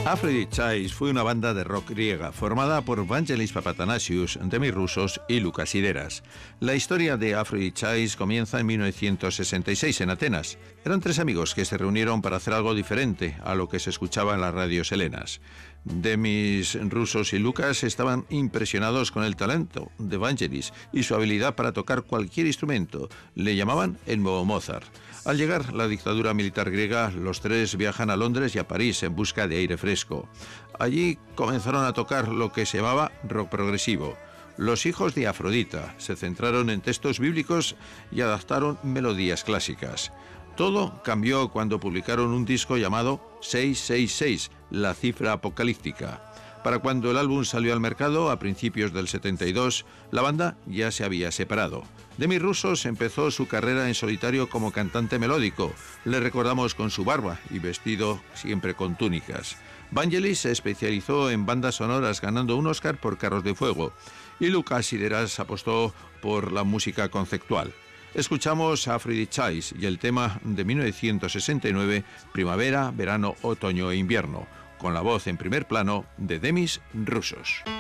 Aphrodite Chase fue una banda de rock griega formada por Vangelis Papatanasius, Demis Roussos y Lucas Sideras. La historia de Aphrodite Chase comienza en 1966 en Atenas. Eran tres amigos que se reunieron para hacer algo diferente a lo que se escuchaba en las radios helenas. Demis Roussos y Lucas estaban impresionados con el talento de Vangelis y su habilidad para tocar cualquier instrumento. Le llamaban el nuevo Mozart. Al llegar la dictadura militar griega, los tres viajan a Londres y a París en busca de aire fresco. Allí comenzaron a tocar lo que se llamaba rock progresivo. Los hijos de Afrodita se centraron en textos bíblicos y adaptaron melodías clásicas. Todo cambió cuando publicaron un disco llamado 666, la cifra apocalíptica. Para cuando el álbum salió al mercado, a principios del 72, la banda ya se había separado. Demis Roussos empezó su carrera en solitario como cantante melódico. Le recordamos con su barba y vestido siempre con túnicas. Vangelis se especializó en bandas sonoras, ganando un Oscar por Carros de Fuego. Y Lucas Sideras apostó por la música conceptual. Escuchamos a Aphrodite Chase y el tema de 1969, Primavera, Verano, Otoño e Invierno, con la voz en primer plano de Demis Roussos.